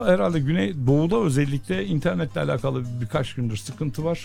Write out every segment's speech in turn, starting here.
Herhalde Güneydoğu'da özellikle internetle alakalı birkaç gündür sıkıntı var.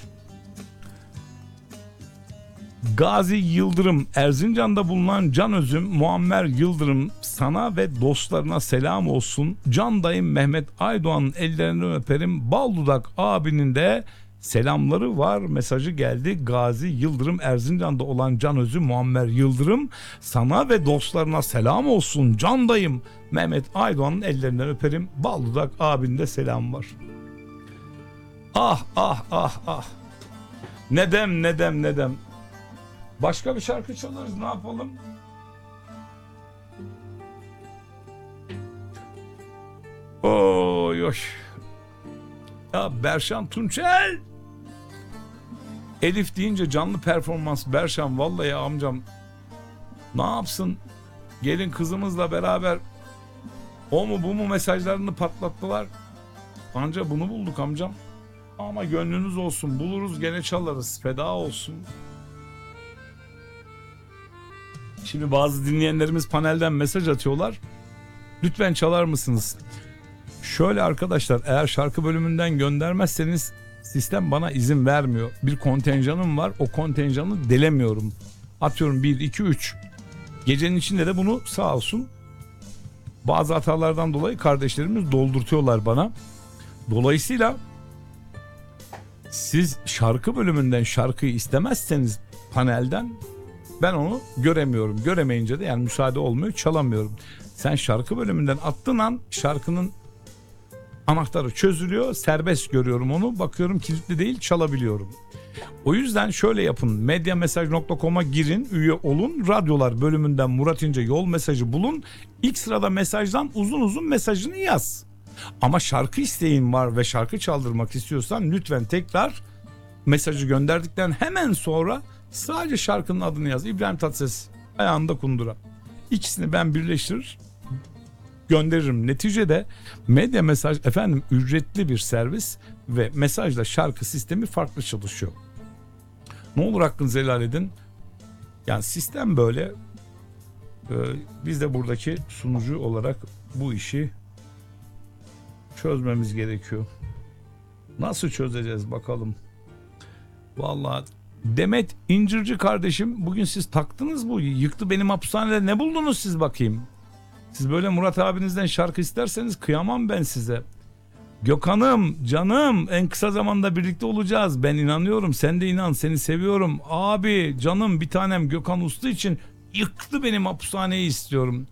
Gazi Yıldırım, Erzincan'da bulunan can özüm Muammer Yıldırım, sana ve dostlarına selam olsun. Can dayım Mehmet Aydoğan'ın ellerinden öperim. Baldudak abinin de selamları var mesajı geldi. Gazi Yıldırım, Erzincan'da olan can özü Muammer Yıldırım, sana ve dostlarına selam olsun. Can dayım Mehmet Aydoğan'ın ellerinden öperim. Baldudak abinin de selam var. Ah ah ah ah. Nedem. Başka bir şarkı çalarız, ne yapalım? Oy. Ya Berşan Tunçel. Elif deyince canlı performans Berşan, vallahi amcam ne yapsın? Gelin kızımızla beraber o mu bu mu mesajlarını patlattılar. Anca bunu bulduk amcam. Ama gönlünüz olsun, buluruz gene çalarız, feda olsun. Şimdi bazı dinleyenlerimiz panelden mesaj atıyorlar. Lütfen çalar mısınız? Şöyle arkadaşlar, eğer şarkı bölümünden göndermezseniz sistem bana izin vermiyor. Bir kontenjanım var, o kontenjanı delemiyorum. Atıyorum 1, 2, 3. Gecenin içinde de bunu sağ olsun bazı hatalardan dolayı kardeşlerimiz doldurtuyorlar bana. Dolayısıyla siz şarkı bölümünden şarkıyı istemezseniz panelden, ben onu göremiyorum. Göremeyince de yani müsaade olmuyor, çalamıyorum. Sen şarkı bölümünden attığın an şarkının anahtarı çözülüyor, serbest görüyorum onu, bakıyorum kilitli değil, çalabiliyorum. O yüzden şöyle yapın, medyamesaj.com'a girin, üye olun, radyolar bölümünden Murat İnce yol mesajı bulun, ilk sırada mesajdan uzun mesajını yaz. Ama şarkı isteğin var ve şarkı çaldırmak istiyorsan lütfen tekrar mesajı gönderdikten hemen sonra sadece şarkının adını yaz. İbrahim Tatlıses, ayağında kundura. İkisini ben birleştirir gönderirim. Neticede medya mesaj ücretli bir servis ve mesajla şarkı sistemi farklı çalışıyor. Ne olur hakkınızı helal edin. Yani sistem böyle. Biz de buradaki sunucu olarak bu işi çözmemiz gerekiyor. Nasıl çözeceğiz bakalım. Vallahi Demet İncirci kardeşim, bugün siz taktınız bu. Yıktı benim hapishanede, ne buldunuz siz bakayım? Siz böyle Murat abinizden şarkı isterseniz kıyamam ben size. Gökhan'ım, canım, en kısa zamanda birlikte olacağız. Ben inanıyorum, sen de inan, seni seviyorum. Abi, canım, bir tanem Gökhan Usta için yıktı benim hapishaneyi istiyorum.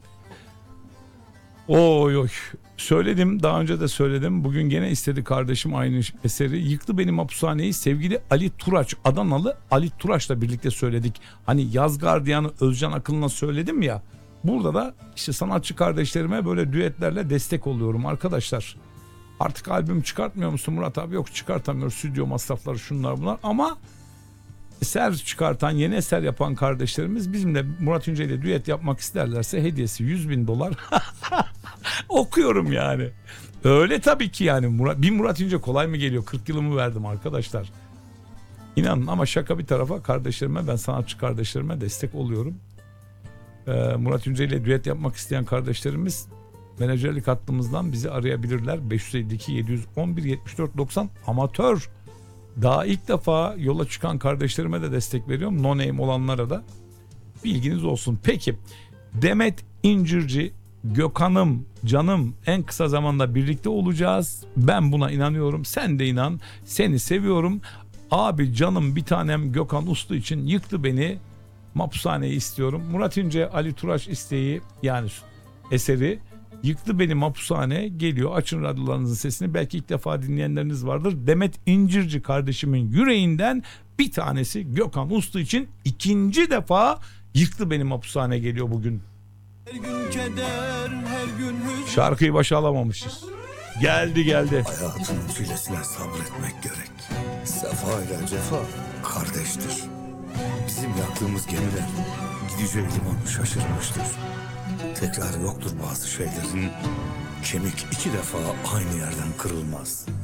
Oy. Söyledim, daha önce de söyledim. Bugün gene istedi kardeşim aynı eseri. Yıktı benim hapishaneyi sevgili Ali Turaç, Adanalı Ali Turaç'la birlikte söyledik. Hani Yaz Gardiyanı Özcan Akın'la söyledim ya. Burada da işte sanatçı kardeşlerime böyle düetlerle destek oluyorum arkadaşlar. Artık albüm çıkartmıyor musun Murat abi? Yok, çıkartamıyoruz. Stüdyo masrafları, şunlar bunlar. Ama eser çıkartan, yeni eser yapan kardeşlerimiz bizimle Murat İnce ile düet yapmak isterlerse hediyesi $100.000. Okuyorum yani. Öyle tabii ki yani. Murat İnce kolay mı geliyor? 40 yılımı verdim arkadaşlar. İnanın, ama şaka bir tarafa, kardeşlerime, ben sanatçı kardeşlerime destek oluyorum. Murat İnce ile düet yapmak isteyen kardeşlerimiz menajerlik hattımızdan bizi arayabilirler. 552 711 74 90 amatör. Daha ilk defa yola çıkan kardeşlerime de destek veriyorum. No name olanlara da bilginiz olsun. Peki, Demet İncirci, Gökhan'ım, canım, en kısa zamanda birlikte olacağız. Ben buna inanıyorum. Sen de inan. Seni seviyorum. Abi, canım, bir tanem Gökhan Usta için yıktı beni Mapushaneyi istiyorum. Murat İnce, Ali Turaç isteği, yani eseri Yıktı Beni Mapushane geliyor. Açın radyolarınızın sesini. Belki ilk defa dinleyenleriniz vardır. Demet İncirci kardeşimin yüreğinden bir tanesi Gökhan Usta için ikinci defa Yıktı Beni Mapushane geliyor bugün. Her gün keder, her gün hüzün. Şarkıyı başa alamamışız. Geldi. Hayatın çilesine sabretmek gerek. Sefa ile cefa kardeştir. Bizim yaktığımız gemiler gideceği limanı şaşırmıştır. Tekrar yoktur bazı şeylerin. Kemik 2 defa aynı yerden kırılmaz.